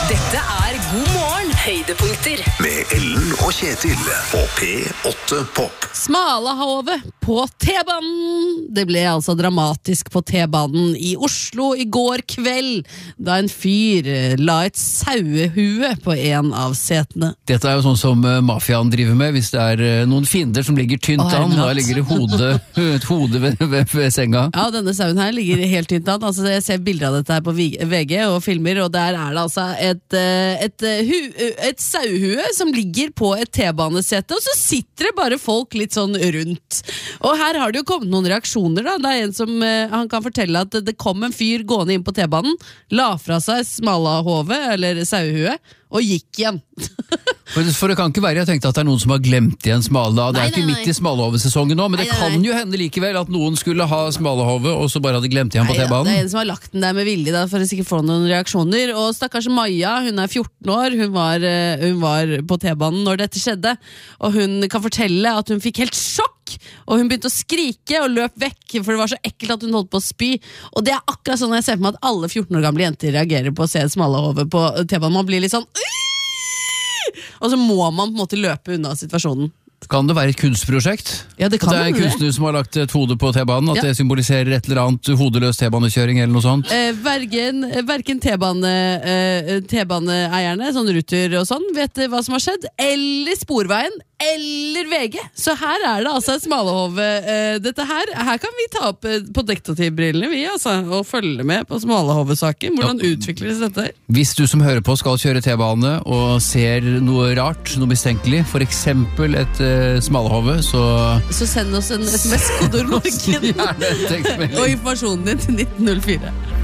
Dette God morgen, høydepunkter. Med Ellen og Kjetil på P8 Pop. Smalahovet på T-banen. Det ble altså dramatisk på T-banen i Oslo i går kveld, da en fyr la et sauehue på en av setene. Dette jo sånn som mafiaen driver med. Hvis det noen fiender som ligger tynt an, da ligger det et hode ved senga. Ja, denne sauen her ligger helt tynt an. Altså, jeg ser bilder av dette her på VG og filmer, og der det altså et sauehue som ligger på et T-banesete, og så sitter det bare folk litt sånn rundt. Og her har det jo kommet noen reaksjoner da. Det en som han kan fortelle at det kom en fyr gående inn på T-banen, la fra seg smalahovet, eller sauehue, og gikk igjen. For det kan ikke være, jeg tenkte at det noen som har glemt igjen smala. Det ikke midt i smalahovesesongen nå, men det kan jo hende likevel at noen skulle ha smalahovet, og så bare hadde glemt igjen på T-banen. Det en som har lagt den der med vilje da, for å sikkert få noen reaksjoner. Og stakkars Maja, hun 14 år, hun var på T-banen når dette skjedde, og hun kan fortelle at hun fikk helt sjokk, og hun begynte å skrike og løp vekk, for det var så ekkelt at hun holdt på å spy. Og det akkurat sånn jeg ser for meg at alle 14 år gamle jenter reagerer på å se et smalahove på T-banen. Man blir litt sånn og så må man på en måte løpe unna situasjonen. Kan det være et kunstprosjekt? Ja, det kan det en kunstner som har lagt et hode på T-banen, at det symboliserer et eller annet hodeløs T-banekjøring eller noe sånt? Hverken T-baneeierne, sånn Ruter og sånn, vet hva som har skjedd, eller Sporveien, eller VG. Så her det altså et smalahove. Dette her kan vi ta opp på detektivbrillene, vi altså, og følge med på smalahovesaken. Hvordan utvikles dette? Hvis du som hører på skal kjøre T-bane og ser noe rart, noe mistenkelig, for eksempel et smalahove, så send oss en SMS-kodord Morgen og informasjonen din til 1904.